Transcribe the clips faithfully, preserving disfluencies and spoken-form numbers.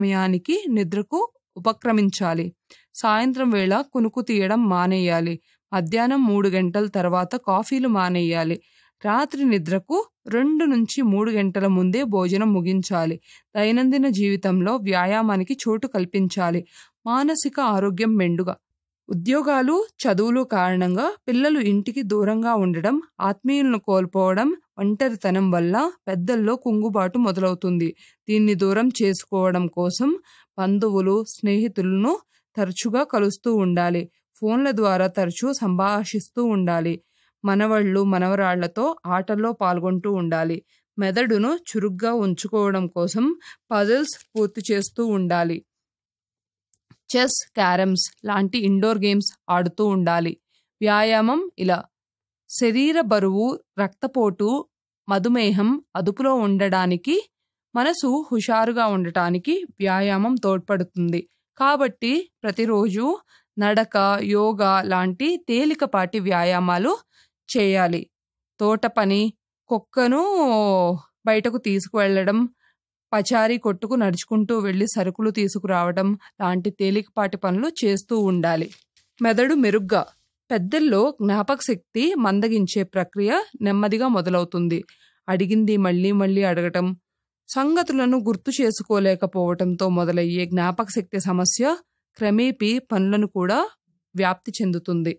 సమయానికి నిద్రకు ఉపక్రమించాలి. సాయంత్రం వేళ కునుకు తీయడం మానేయాలి. మధ్యాహ్నం మూడు గంటల తర్వాత కాఫీలు మానేయాలి. రాత్రి నిద్రకు రెండు నుంచి మూడు గంటల ముందే భోజనం ముగించాలి. దైనందిన జీవితంలో వ్యాయామానికి చోటు కల్పించాలి. మానసిక ఆరోగ్యం మెండుగా. ఉద్యోగాలు, చదువులు కారణంగా పిల్లలు ఇంటికి దూరంగా ఉండడం, ఆత్మీయులను కోల్పోవడం, ఒంటరితనం వల్ల పెద్దల్లో కుంగుబాటు మొదలవుతుంది. దీన్ని దూరం చేసుకోవడం కోసం బంధువులు, స్నేహితులను తరచుగా కలుస్తూ ఉండాలి. ఫోన్ల ద్వారా తరచూ సంభాషిస్తూ ఉండాలి. మనవళ్ళు, మనవరాళ్లతో ఆటల్లో పాల్గొంటూ ఉండాలి. మెదడును చురుగ్గా ఉంచుకోవడం కోసం పజిల్స్ పూర్తి చేస్తూ ఉండాలి. చెస్, క్యారమ్స్ లాంటి ఇండోర్ గేమ్స్ ఆడుతూ ఉండాలి. వ్యాయామం ఇలా శరీర బరువు, రక్తపోటు, మధుమేహం అదుపులో ఉండడానికి, మనసు హుషారుగా ఉండటానికి వ్యాయామం తోడ్పడుతుంది. కాబట్టి ప్రతిరోజు నడక, యోగా లాంటి తేలికపాటి వ్యాయామాలు చేయాలి. తోట పని, కుక్కను బయటకు తీసుకువెళ్ళడం, పచారీ కొట్టుకు నడుచుకుంటూ వెళ్ళి సరుకులు తీసుకురావడం లాంటి తేలికపాటి పనులు చేస్తూ ఉండాలి. మెదడు మెరుగ్గా. పెద్దల్లో జ్ఞాపక శక్తి మందగించే ప్రక్రియ నెమ్మదిగా మొదలవుతుంది. అడిగింది మళ్ళీ మళ్ళీ అడగటం, సంగతులను గుర్తు చేసుకోలేకపోవటంతో మొదలయ్యే జ్ఞాపక శక్తి సమస్య క్రమేపీ పనులను కూడా వ్యాప్తి చెందుతుంది.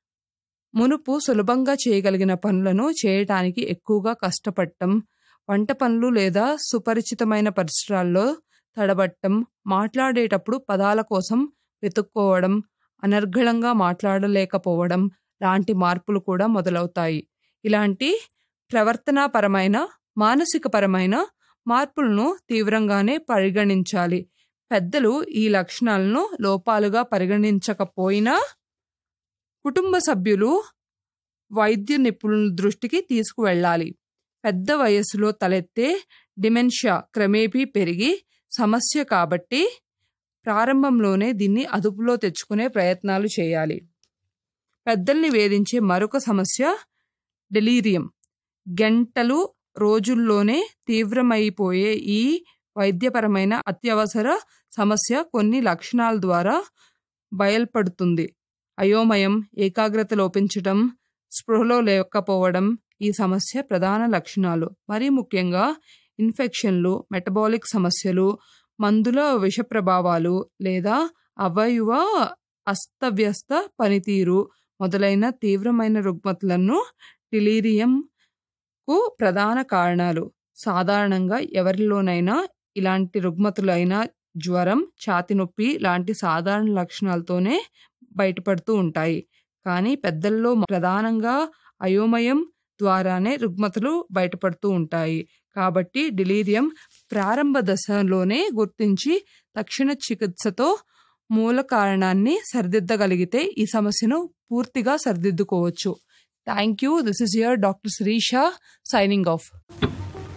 మునుపు సులభంగా చేయగలిగిన పనులను చేయటానికి ఎక్కువగా కష్టపడటం, వంట పనులు లేదా సుపరిచితమైన పరిసరాల్లో తడబట్టం, మాట్లాడేటప్పుడు పదాల కోసం వెతుక్కోవడం, అనర్గళంగా మాట్లాడలేకపోవడం లాంటి మార్పులు కూడా మొదలవుతాయి. ఇలాంటి ప్రవర్తనాపరమైన, మానసికపరమైన మార్పులను తీవ్రంగానే పరిగణించాలి. పెద్దలు ఈ లక్షణాలను లోపాలుగా పరిగణించకపోయినా కుటుంబ సభ్యులు వైద్య నిపుణుల దృష్టికి తీసుకువెళ్ళాలి. పెద్ద వయస్సులో తలెత్తే డిమెన్షియా క్రమేపీ పెరిగి సమస్య కాబట్టి ప్రారంభంలోనే దీన్ని అదుపులో తెచ్చుకునే ప్రయత్నాలు చేయాలి. పెద్దల్ని వేధించే మరొక సమస్య డెలీరియం. గంటలు, రోజుల్లోనే తీవ్రమైపోయే ఈ వైద్యపరమైన అత్యవసర సమస్య కొన్ని లక్షణాల ద్వారా బయల్పడుతుంది. అయోమయం, ఏకాగ్రత లోపించడం, స్పృహలో లేకపోవడం ఈ సమస్య ప్రధాన లక్షణాలు. మరీ ముఖ్యంగా ఇన్ఫెక్షన్లు, మెటబాలిక్ సమస్యలు, మందుల విష ప్రభావాలు లేదా అవయవ అస్తవ్యస్త పనితీరు మొదలైన తీవ్రమైన రుగ్మతలను డిలీరియంకు ప్రధాన కారణాలు. సాధారణంగా ఎవరిలోనైనా ఇలాంటి రుగ్మతులైన జ్వరం, ఛాతి నొప్పి లాంటి సాధారణ లక్షణాలతోనే బయటపడుతూ ఉంటాయి. కానీ పెద్దల్లో ప్రధానంగా అయోమయం ద్వారానే రుగ్మతలు బయటపడుతూ ఉంటాయి. కాబట్టి డిలీరియం ప్రారంభ దశలోనే గుర్తించి తక్షణ చికిత్సతో మూల కారణాన్ని సరిదిద్దగలిగితే ఈ సమస్యను పూర్తిగా సరిదిద్దుకోవచ్చు. Thank you. This is your doctor Sirisha signing off.